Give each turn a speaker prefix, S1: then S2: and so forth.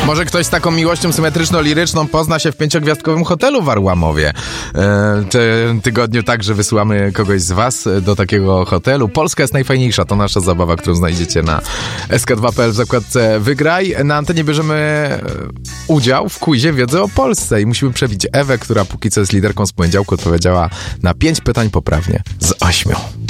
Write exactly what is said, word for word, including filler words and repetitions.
S1: Może ktoś z taką miłością symetryczno-liryczną pozna się w pięciogwiazdkowym hotelu w Arłamowie. W tym tygodniu także wysyłamy kogoś z was do takiego hotelu. Polska jest najfajniejsza, to nasza zabawa, którą znajdziecie na S K dwa kropka P L w zakładce Wygraj. Na antenie bierzemy udział w quizie Wiedzy o Polsce i musimy przebić Ewę, która póki co jest liderką z poniedziałku, odpowiedziała na pięć pytań poprawnie z ośmiu.